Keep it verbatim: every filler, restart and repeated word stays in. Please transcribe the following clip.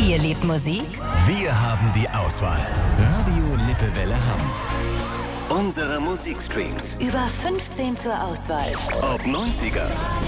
Ihr liebt Musik? Wir haben die Auswahl. Radio Lippewelle Hamm. Unsere Musikstreams. Über fünfzehn zur Auswahl. Ob neunziger,